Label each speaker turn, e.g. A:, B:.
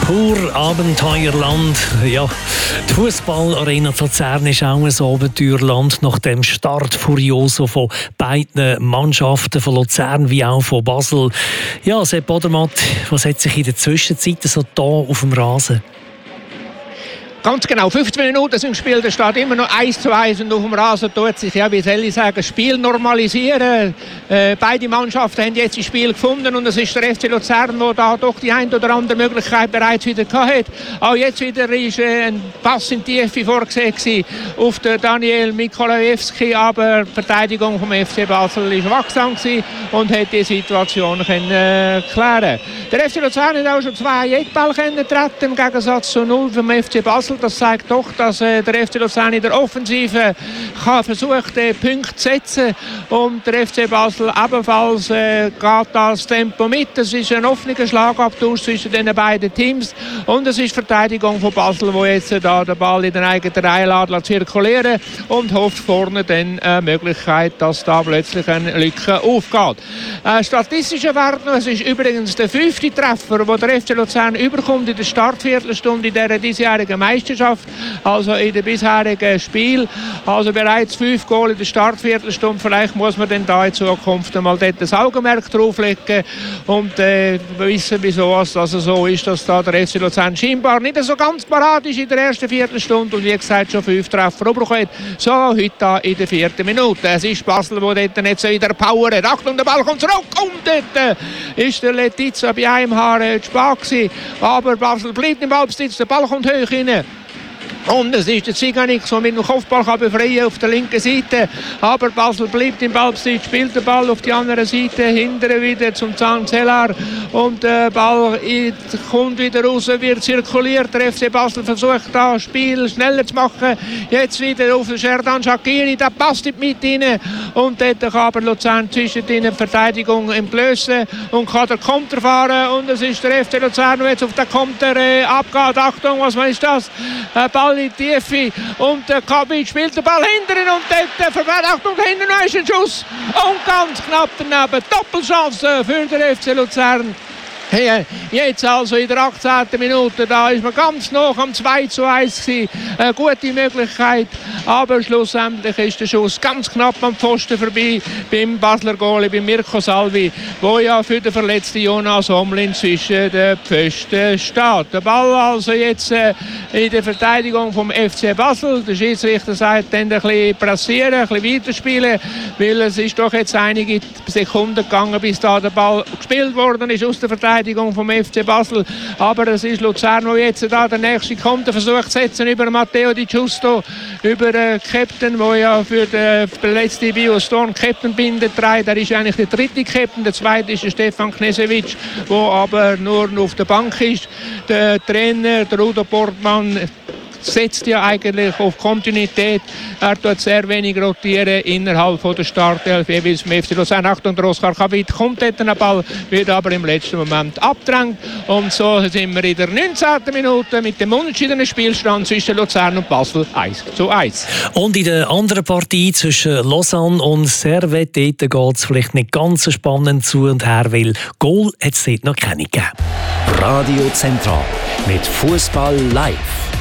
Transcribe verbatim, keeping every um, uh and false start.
A: Pur Abenteuerland. Ja, die Fußballarena Luzern ist auch ein Abenteuerland nach dem Start Furioso von beiden Mannschaften, von Luzern wie auch von Basel. Ja, Sepp Odermatt, was hat sich in der Zwischenzeit so da auf dem Rasen?
B: Ganz genau, fünfzehn Minuten sind gespielt, es steht immer noch eins zu eins und auf dem Rasen tut sich, ja, wie soll ich sagen, das Spiel normalisieren. Äh, beide Mannschaften haben jetzt das Spiel gefunden und es ist der F C Luzern, der da doch die ein oder andere Möglichkeit bereits wieder gehabt hat. Auch jetzt wieder ist äh, ein Pass in die Tiefe vorgesehen gewesen auf den Daniel Mikolajewski, aber die Verteidigung vom F C Basel war wachsam gewesen und hat die Situation können, äh, klären. Der F C Luzern hat auch schon zwei Eckball treten im Gegensatz zu null vom F C Basel. Das zeigt doch, dass äh, der F C Luzern in der Offensive kann versucht, äh, Punkte zu setzen. Und der F C Basel ebenfalls äh, geht das Tempo mit. Es ist ein offener Schlagabtausch zwischen den beiden Teams. Und es ist die Verteidigung von Basel, die jetzt äh, da den Ball in den eigenen Reihe lässt zirkulieren und hofft vorne dann eine Möglichkeit, dass da plötzlich eine Lücke aufgeht. Äh, statistischer Wert noch, es ist übrigens der fünfte Treffer, den der F C Luzern überkommt in der Startviertelstunde in dieser diesjährigen Meisterschaft. Also in dem bisherigen Spiel. Also bereits fünf Goal in der Startviertelstunde. Vielleicht muss man dann da in Zukunft einmal dort das Augenmerk drauflegen und äh, wissen, wieso es also so ist, dass da der F C Luzern scheinbar nicht so ganz parat ist in der ersten Viertelstunde und wie gesagt schon fünf Treffer überkommen. So heute da in der vierten Minute. Es ist Basel, der dort nicht so wieder Power hat. Achtung, der Ball kommt zurück und dort ist der Letizia bei einem Haar zu spät gewesen. Aber Basel bleibt im Ballbesitz, der Ball kommt hoch rein. Und es ist der Ziganik, der mit dem Kopfball kann befreien auf der linken Seite. Aber Basel bleibt im Ballbesitz, spielt den Ball auf die andere Seite, hinterher wieder zum Zanzelar. Und der Ball kommt wieder raus, wird zirkuliert. Der F C Basel versucht da das Spiel schneller zu machen. Jetzt wieder auf den Sherdan Shaqiri, der passt mit rein. Und dort kann aber Luzern zwischen den Verteidigung entblößen und kann der Konter fahren. Und es ist der F C Luzern, der jetzt auf den Konter äh, abgeht. Achtung, was ist das? Ein Ball in die Tiefe und der Kabit spielt den Ball hinterher und dort verwehrt. Achtung, hinten noch ist ein Schuss und ganz knapp daneben. Doppelchance für den F C Luzern. Hey, jetzt also in der achtzehnten Minute, da ist man ganz noch am zwei zu eins gewesen. Eine gute Möglichkeit, aber schlussendlich ist der Schuss ganz knapp am Pfosten vorbei beim Basler Goalie, bei Mirko Salvi, wo ja für den verletzten Jonas Omlin zwischen den Pfosten steht. Der Ball also jetzt äh, in der Verteidigung vom F C Basel. Der Schiedsrichter sagt dann ein bisschen pressieren, ein bisschen weiterspielen, weil es ist doch jetzt einige Sekunden gegangen, bis da der Ball gespielt worden ist aus der Verteidigung vom F C Basel, aber es ist Luzern, der jetzt da der nächste kommt, versucht zu setzen über Matteo Di Giusto, über den Captain, der ja für den verletzten Bio Storm Captain bindet trägt. Der ist eigentlich der dritte Captain, der zweite ist der Stefan Knežević, der aber nur auf der Bank ist. Der Trainer, der Udo Portmann, setzt ja eigentlich auf Kontinuität. Er tut sehr wenig rotieren innerhalb von der Startelf, jeweils vom F C Luzern. Achtung, der Oskar Kabit kommt dort einen Ball, wird aber im letzten Moment abgedrängt. Und so sind wir in der neunzehnten Minute mit dem unentschiedenen Spielstand zwischen Luzern und Basel eins zu eins.
A: Und in der anderen Partie zwischen Lausanne und Servette geht es vielleicht nicht ganz so spannend zu und her, weil Goal hat es dort noch keine gegeben.
C: Radio Zentral mit Fußball live.